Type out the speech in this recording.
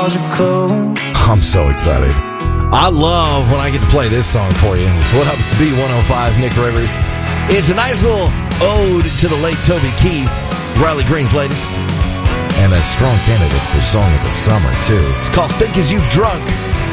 walls are closed. I'm so excited. I love when I get to play this song for you. What up, it's B105, Nick Rivers. It's a nice little ode to the late Toby Keith, Riley Green's latest. And a strong candidate for Song of the Summer, too. It's called Think As You Drunk.